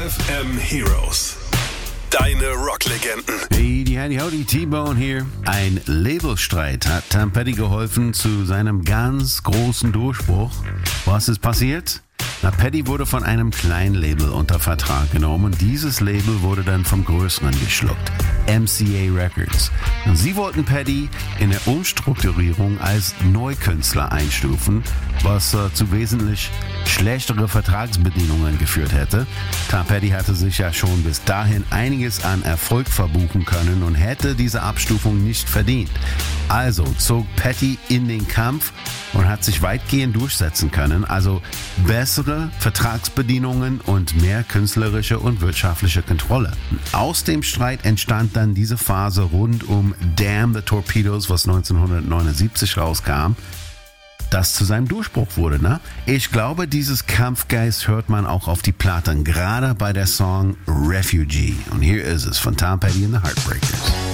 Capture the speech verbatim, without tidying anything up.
F M Heroes. Deine Rocklegenden. Hey, die Howdy Howdy, T-Bone hier. Ein Labelstreit hat Tom Petty geholfen zu seinem ganz großen Durchbruch. Was ist passiert? Na, Petty wurde von einem kleinen Label unter Vertrag genommen und dieses Label wurde dann vom größeren geschluckt. M C A Records. Und sie wollten Petty in der Umstrukturierung als Neukünstler einstufen, was äh, zu wesentlich schlechtere Vertragsbedingungen geführt hätte. Tom Petty hatte sich ja schon bis dahin einiges an Erfolg verbuchen können und hätte diese Abstufung nicht verdient. Also zog Petty in den Kampf und hat sich weitgehend durchsetzen können, also bessere Vertragsbedingungen und mehr künstlerische und wirtschaftliche Kontrolle. Aus dem Streit entstand dann diese Phase rund um Damn the Torpedoes, was neunzehnhundertneunundsiebzig rauskam, das zu seinem Durchbruch wurde. Ne? Ich glaube, dieses Kampfgeist hört man auch auf die Platten, gerade bei der Song Refugee. Und hier ist es von Tom Petty and the Heartbreakers.